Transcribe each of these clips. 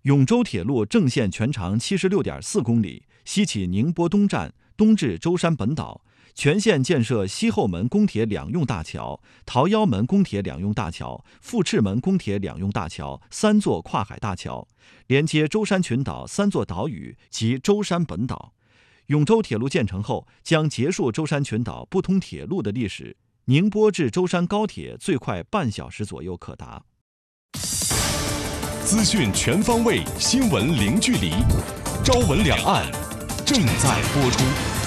永州铁路正线全长76.4公里，西起宁波东站，东至舟山本岛，全线建设西后门公铁两用大桥、桃夭门公铁两用大桥、富赤门公铁两用大桥3座跨海大桥，连接舟山群岛3座岛屿及舟山本岛。永州铁路建成后，将结束舟山群岛不通铁路的历史。宁波至舟山高铁最快半小时左右可达。 资讯全方位，新闻零距离。朝闻两岸正在播出。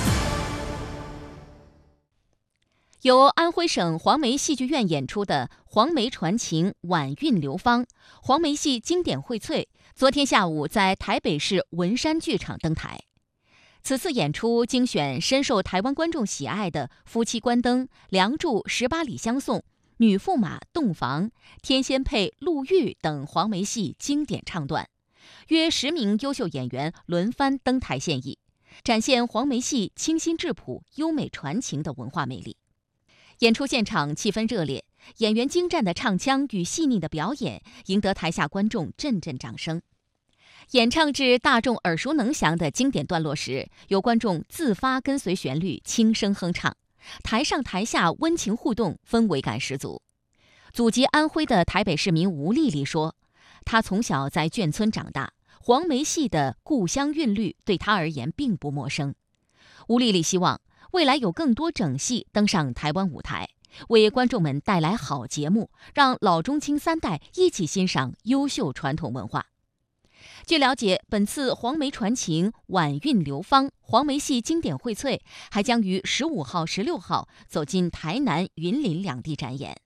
由安徽省黄梅戏剧院演出的《黄梅传情·晚韵流芳》黄梅戏经典荟萃，昨天下午在台北市文山剧场登台。此次演出精选深受台湾观众喜爱的夫妻关灯、梁祝18里相送、女驸马洞房、天仙配陆玉等黄梅戏经典唱段，约10名优秀演员轮番登台献艺，展现黄梅戏清新质朴、优美传情的文化魅力。演出现场气氛热烈，演员精湛的唱腔与细腻的表演赢得台下观众阵阵掌声。演唱至大众耳熟能详的经典段落时，有观众自发跟随旋律轻声哼唱，台上台下温情互动，氛围感十足。祖籍安徽的台北市民吴丽丽说，她从小在眷村长大，黄梅戏的故乡韵律对她而言并不陌生。吴丽丽希望未来有更多整戏登上台湾舞台，为观众们带来好节目，让老中青3代一起欣赏优秀传统文化。据了解，本次黄梅传情、晚韵流芳黄梅戏经典荟萃还将于15号、16号走进台南、云林两地展演。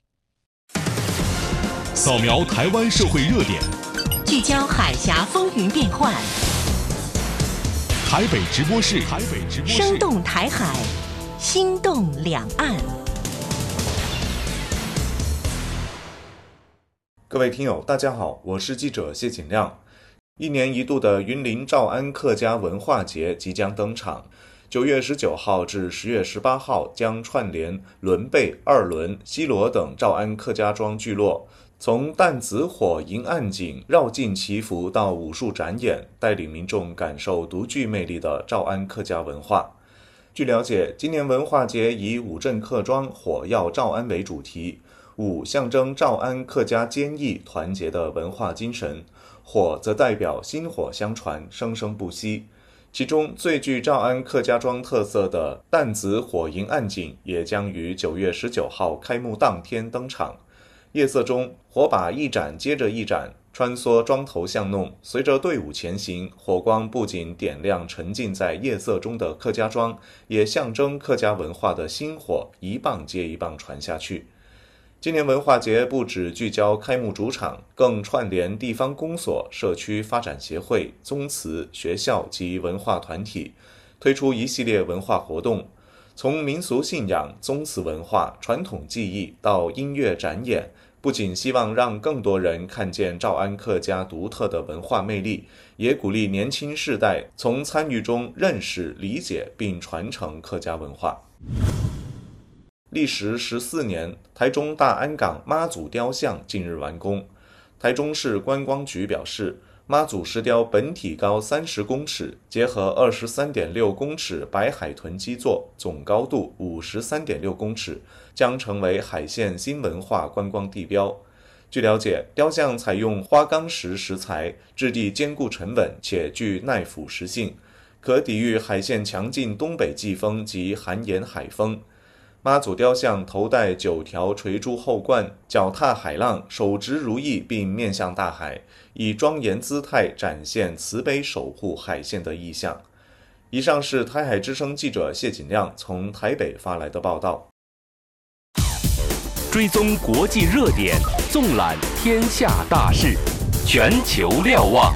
扫描台湾社会热点， 聚焦海峡风云变幻。 台北直播室， 生动台海，心动两岸。 各位听友，大家好，我是记者谢景亮。1年1度的云林诏安客家文化节即将登场，9月19号至10月18号将串联伦贝、二伦、西螺等诏安客家庄聚落，从淡紫火迎暗景、绕境祈福到武术展演，带领民众感受独具魅力的诏安客家文化。据了解，今年文化节以五镇客庄火耀诏安为主题，五象征诏安客家坚毅团结的文化精神，火则代表薪火相传，生生不息。其中最具诏安客家庄特色的淡紫火迎暗景也将于9月19号开幕当天登场。夜色中，火把一盏接着一盏穿梭庄头巷弄，随着队伍前行，火光不仅点亮沉浸在夜色中的客家庄，也象征客家文化的薪火一棒接一棒传下去。今年文化节不只聚焦开幕主场，更串联地方公所、社区发展协会、宗祠、学校及文化团体，推出一系列文化活动，从民俗信仰、宗祠文化、传统技艺到音乐展演，不仅希望让更多人看见诏安客家独特的文化魅力，也鼓励年轻世代从参与中认识、理解并传承客家文化。历时14年，台中大安港妈祖雕像近日完工。台中市观光局表示，妈祖石雕本体高30公尺，结合23.6公尺白海豚基座，总高度53.6公尺，将成为海线新文化观光地标。据了解，雕像采用花岗石石材，质地坚固沉稳且具耐腐蚀性，可抵御海线强劲东北季风及寒严海风。妈祖雕像头戴9条垂珠后冠，脚踏海浪，手执如意，并面向大海，以庄严姿态展现慈悲守护海线的意象。以上是台海之声记者谢锦亮从台北发来的报道。 追踪国际热点，纵览天下大事，全球瞭望。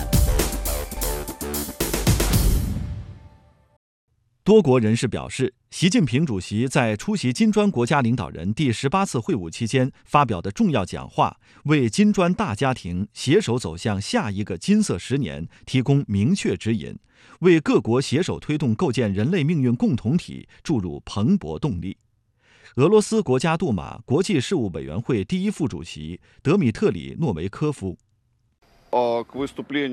多国人士表示，习近平主席在出席金砖国家领导人第18次会晤期间发表的重要讲话，为金砖大家庭携手走向下一个金色10年提供明确指引，为各国携手推动构建人类命运共同体注入蓬勃动力。俄罗斯国家杜马国际事务委员会第1副主席德米特里诺维科夫